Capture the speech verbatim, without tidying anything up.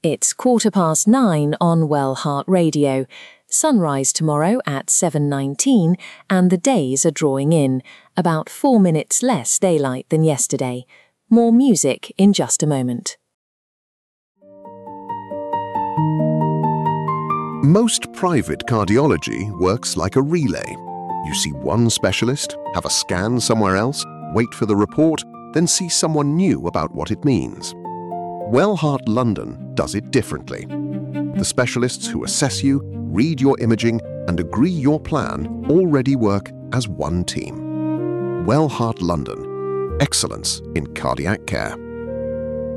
It's quarter past nine on Well Heart Radio. Sunrise tomorrow at seven nineteen and the days are drawing in, about four minutes less daylight than yesterday. More music in just a moment. Most private cardiology works like a relay. You see one specialist, have a scan somewhere else, wait for the report, then see someone new about what it means. Well Heart London does it differently. The specialists who assess you, read your imaging, and agree your plan already work as one team. Well Heart London. Excellence in cardiac care.